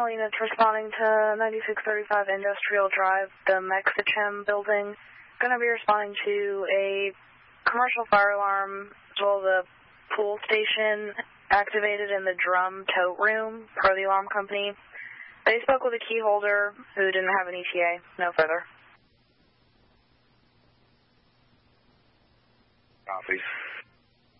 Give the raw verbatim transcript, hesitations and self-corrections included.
calling. It's responding to ninety-six thirty-five Industrial Drive, the Mexichem building. Going to be responding to a commercial fire alarm as well as a pool station activated in the drum tote room per the alarm company. They spoke with a key holder who didn't have an E T A. No further. Copy.